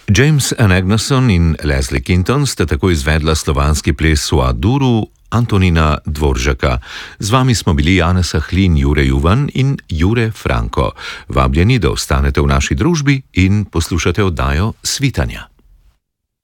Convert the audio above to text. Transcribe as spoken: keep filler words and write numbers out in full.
James Anagnoson in Leslie Kinton sta tako izvedla slovanski ples v A-duru Antonina Dvoržaka. Z vami smo bili Janez Ahlin, Jure Juvan in Jure Franko. Vabljeni, da ostanete v naši družbi in poslušate oddajo Svitanja.